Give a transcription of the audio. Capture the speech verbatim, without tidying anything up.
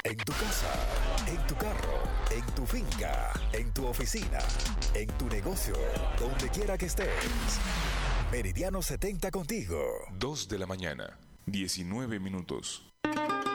En tu casa, en tu carro, en tu finca, en tu oficina, en tu negocio, donde quiera que estés. Meridiano setenta contigo. dos de la mañana, diecinueve minutos.